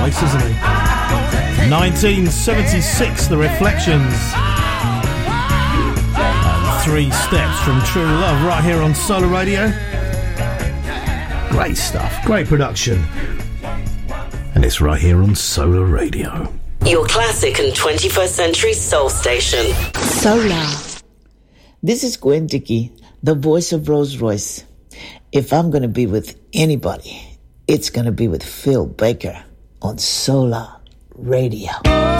Nice, isn't he? 1976, The Reflections. And 3 Steps from True Love right here on Solar Radio. Great stuff, great production. And it's right here on Solar Radio. Your classic and 21st century soul station. Solar. This is Gwen Dickey, the voice of Rolls Royce. If I'm going to be with anybody, it's going to be with Phil Baker on Solar Radio.